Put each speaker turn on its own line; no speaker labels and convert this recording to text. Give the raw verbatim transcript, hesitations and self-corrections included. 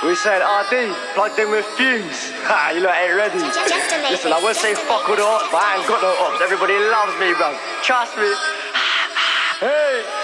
We said R D, plugged in with fumes. Ha, you lot ain't ready.
Just amazing.
Listen, I won't say fuck all the ops, but I ain't got no ops. Everybody loves me, bro. Trust me. Hey.